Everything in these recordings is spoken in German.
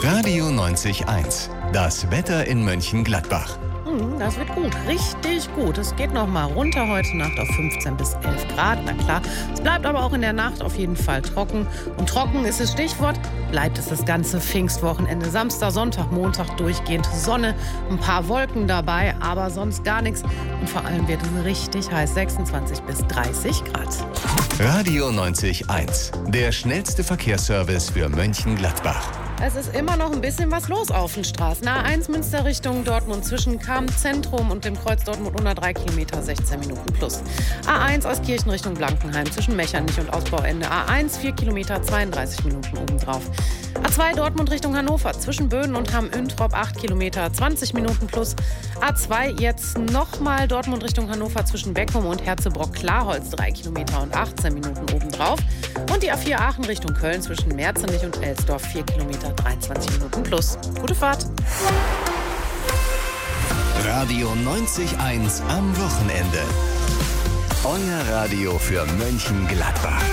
Radio 90.1. Das Wetter in Mönchengladbach. Das wird gut, richtig gut. Es geht noch mal runter heute Nacht auf 15 bis 11 Grad. Na klar, es bleibt aber auch in der Nacht auf jeden Fall trocken. Und trocken ist das Stichwort, bleibt es das ganze Pfingstwochenende. Samstag, Sonntag, Montag durchgehend Sonne, ein paar Wolken dabei, aber sonst gar nichts. Und vor allem wird es richtig heiß, 26 bis 30 Grad. Radio 90.1. Der schnellste Verkehrsservice für Mönchengladbach. Es ist immer noch ein bisschen was los auf den Straßen. A1 Münster Richtung Dortmund zwischen Cham-Zentrum und dem Kreuz Dortmund 103 Kilometer, 16 Minuten plus. A1 aus Kirchen Richtung Blankenheim zwischen Mechernich und Ausbauende. A1 4 Kilometer, 32 Minuten obendrauf. A2 Dortmund Richtung Hannover zwischen Böden und Hamm-Üntrop 8 Kilometer, 20 Minuten plus. A2 jetzt nochmal Dortmund Richtung Hannover zwischen Beckum und Herzebrock-Klarholz 3 Kilometer und 18 Minuten obendrauf. Und die A4 Aachen Richtung Köln zwischen Merzenich und Elsdorf 4 Kilometer, 23 Minuten plus. Gute Fahrt. Radio 90.1 am Wochenende. Euer Radio für Mönchengladbach.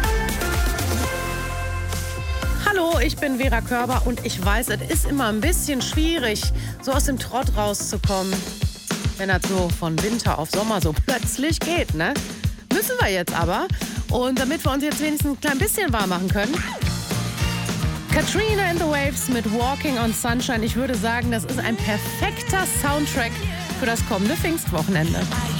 Hallo, ich bin Vera Körber und ich weiß, es ist immer ein bisschen schwierig, so aus dem Trott rauszukommen, wenn das so von Winter auf Sommer so plötzlich geht, ne? Müssen wir jetzt aber. Und damit wir uns jetzt wenigstens ein klein bisschen warm machen können, Katrina and the Waves mit Walking on Sunshine. Ich würde sagen, das ist ein perfekter Soundtrack für das kommende Pfingstwochenende.